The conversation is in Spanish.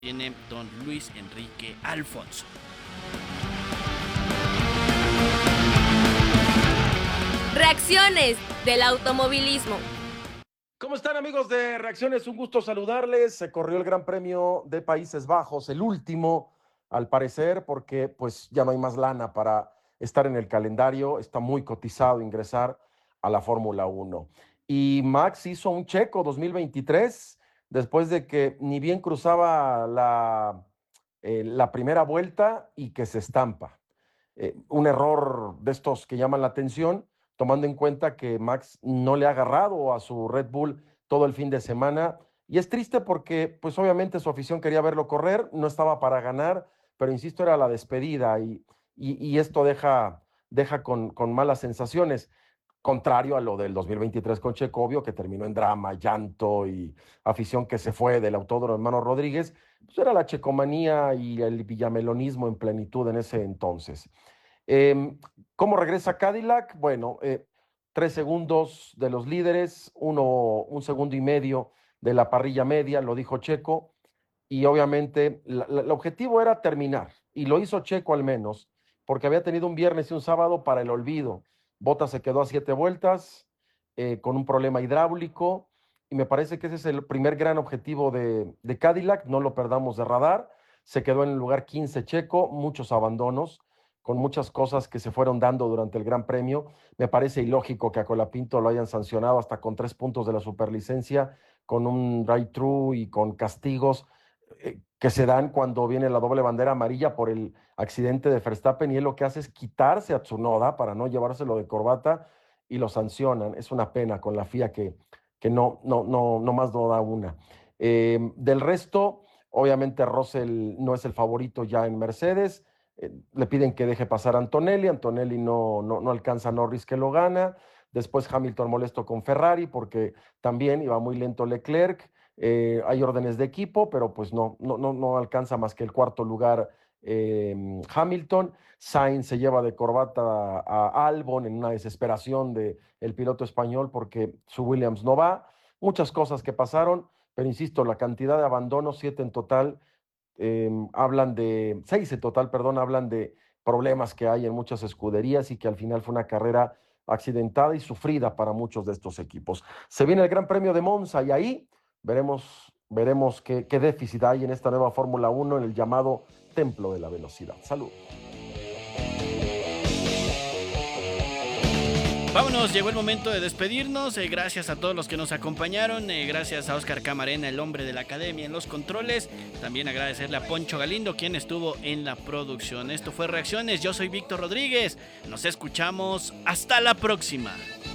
tiene don Luis Enrique Alfonso. Reacciones del automovilismo. ¿Cómo están, amigos de Reacciones? Un gusto saludarles. Se corrió el Gran Premio de Países Bajos, el último, al parecer, porque pues ya no hay más lana para estar en el calendario. Está muy cotizado ingresar a la Fórmula 1. Y Max hizo un checo 2023, después de que ni bien cruzaba la primera vuelta y que se estampa. Un error de estos que llaman la atención, tomando en cuenta que Max no le ha agarrado a su Red Bull todo el fin de semana. Y es triste porque, pues obviamente su afición quería verlo correr, no estaba para ganar, pero insisto, era la despedida y esto deja con malas sensaciones, contrario a lo del 2023 con Checo, obvio, que terminó en drama, llanto y afición que se fue del Autódromo Hermano Rodríguez. Pues era la checomanía y el villamelonismo en plenitud en ese entonces. ¿Cómo regresa Cadillac? Bueno, 3 segundos de los líderes, un segundo y medio de la parrilla media, lo dijo Checo, y obviamente el objetivo era terminar, y lo hizo Checo al menos, porque había tenido un viernes y un sábado para el olvido. Bottas se quedó a 7 vueltas con un problema hidráulico, y me parece que ese es el primer gran objetivo de Cadillac, no lo perdamos de radar. Se quedó en el lugar 15 Checo, muchos abandonos, con muchas cosas que se fueron dando durante el Gran Premio. Me parece ilógico que a Colapinto lo hayan sancionado hasta con 3 puntos de la superlicencia, con un drive-thru y con castigos que se dan cuando viene la doble bandera amarilla por el accidente de Verstappen, y él lo que hace es quitarse a Tsunoda para no llevárselo de corbata y lo sancionan. Es una pena con la FIA que no más no da una. Del resto, obviamente Russell no es el favorito ya en Mercedes. Le piden que deje pasar a Antonelli. Antonelli no alcanza a Norris, que lo gana. Después Hamilton molesto con Ferrari porque también iba muy lento Leclerc. Hay órdenes de equipo, pero pues no alcanza más que el cuarto lugar Hamilton. Sainz se lleva de corbata a Albon en una desesperación del piloto español porque su Williams no va. Muchas cosas que pasaron, pero insisto, la cantidad de abandonos, 7 en total, hablan de, 6 en total, perdón, hablan de problemas que hay en muchas escuderías y que al final fue una carrera accidentada y sufrida para muchos de estos equipos. Se viene el Gran Premio de Monza y ahí veremos qué déficit hay en esta nueva Fórmula 1 en el llamado Templo de la Velocidad. Salud. Vámonos, llegó el momento de despedirnos. Gracias a todos los que nos acompañaron. Gracias a Oscar Camarena, el hombre de la academia en los controles. También agradecerle a Poncho Galindo, quien estuvo en la producción. Esto fue Reacciones. Yo soy Víctor Rodríguez. Nos escuchamos. Hasta la próxima.